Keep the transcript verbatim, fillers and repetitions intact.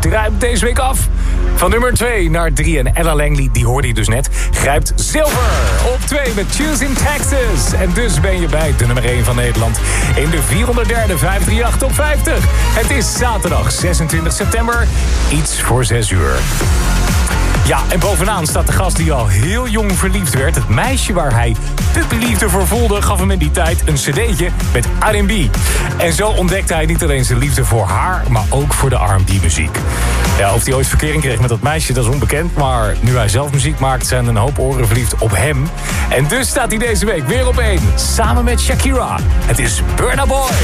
struipt deze week af. Van nummer twee naar drie. En Ella Langley, die hoorde je dus net, grijpt zilver. Op twee met Choose in Texas. En dus ben je bij de nummer één van Nederland in de vierhonderdderde vijfhonderdachtenzestig Top vijftig. Het is zaterdag zesentwintig september, iets voor zes uur. Ja, en bovenaan staat de gast die al heel jong verliefd werd. Het meisje waar hij puppyliefde voor voelde gaf hem in die tijd een cd'tje met R en B. En zo ontdekte hij niet alleen zijn liefde voor haar, maar ook voor de R en B-muziek. Ja, of hij ooit verkering kreeg met dat meisje, dat is onbekend. Maar nu hij zelf muziek maakt, zijn een hoop oren verliefd op hem. En dus staat hij deze week weer op één, samen met Shakira. Het is Burna Boy.